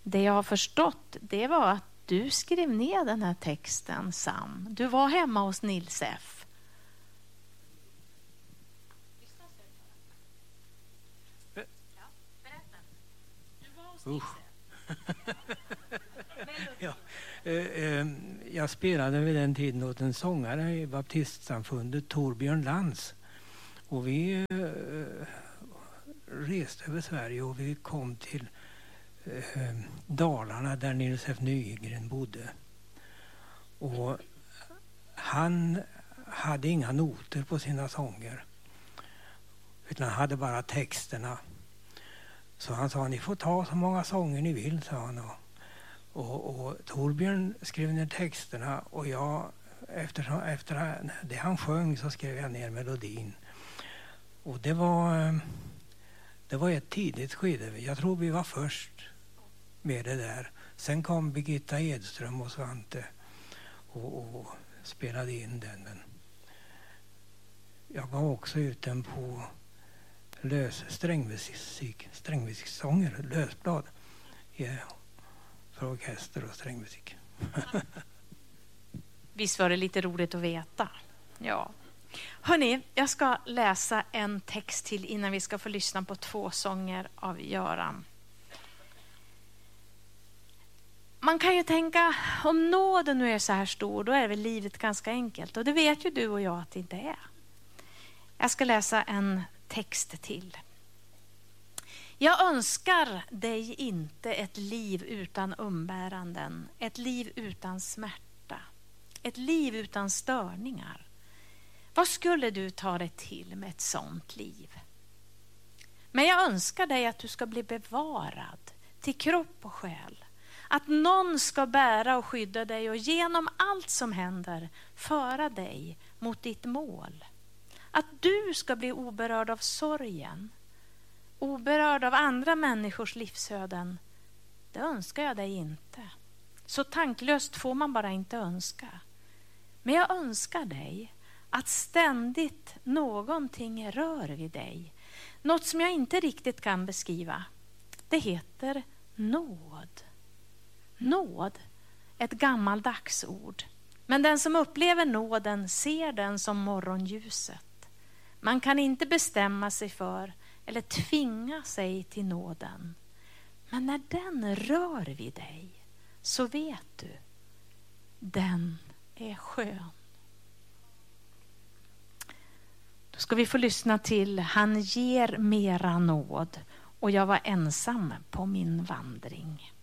Det jag har förstått, det var att du skrev ner den här texten, Sam. Du var hemma hos Nils F. Ja, jag spelade vid den tiden åt en sångare i baptistsamfundet, Torbjörn Lantz. Och vi reste över Sverige och vi kom till Dalarna där Nils F. Nygren bodde. Och han hade inga noter på sina sånger, utan han hade bara texterna. Så han sa, ni får ta så många sånger ni vill, sa han. Och Torbjörn skrev ner texterna och jag, efter det han sjöng så skrev jag ner melodin. Och det var ett tidigt skede. Jag tror vi var först med det där. Sen kom Birgitta Edström och Svante och spelade in den. Men jag gav också ut den på strängmusiksånger, lösblad för orkester och strängmusik. Visst var det lite roligt att veta. Ja. Hörrni, jag ska läsa en text till innan vi ska få lyssna på 2 sånger av Göran. Man kan ju tänka, om nåden nu är så här stor, då är väl livet ganska enkelt. Och det vet ju du och jag att det inte är. Jag ska läsa en text till. Jag önskar dig inte ett liv utan umbäranden, ett liv utan smärta, ett liv utan störningar. Vad skulle du ta dig till med ett sånt liv? Men jag önskar dig att du ska bli bevarad till kropp och själ. Att någon ska bära och skydda dig och genom allt som händer föra dig mot ditt mål. Att du ska bli oberörd av sorgen, oberörd av andra människors livsöden, det önskar jag dig inte. Så tanklöst får man bara inte önska. Men jag önskar dig att ständigt någonting rör vid dig. Något som jag inte riktigt kan beskriva. Det heter nåd. Nåd, ett gammaldags ord. Men den som upplever nåden ser den som morgonljuset. Man kan inte bestämma sig för eller tvinga sig till nåden. Men när den rör vid dig så vet du, den är skön. Då ska vi få lyssna till Han ger mera nåd och jag var ensam på min vandring.